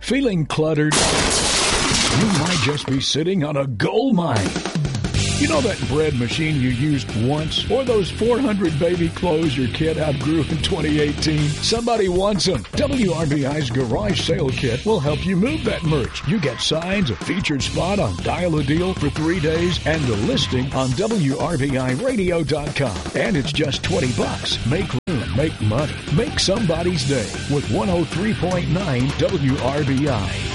Feeling cluttered? You might just be sitting on a gold mine. You know that bread machine you used once? Or those 400 baby clothes your kid outgrew in 2018? Somebody wants them. WRBI's Garage Sale Kit will help you move that merch. You get signs, a featured spot on Dial a Deal for 3 days, and a listing on WRBIRadio.com. And it's just $20. Make room, make money, make somebody's day with 103.9 WRBI.